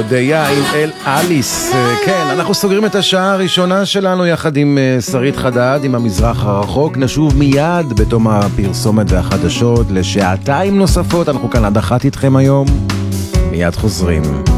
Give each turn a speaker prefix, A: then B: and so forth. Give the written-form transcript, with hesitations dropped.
A: הודיה עם אל אליס. כן, אנחנו סוגרים את השעה הראשונה שלנו יחד עם שרית חדד עם המזרח הרחוק. נשוב מיד בתום הפרסומת והחדשות לשעתיים נוספות. אנחנו כאן עד 1 איתכם היום, מיד חוזרים.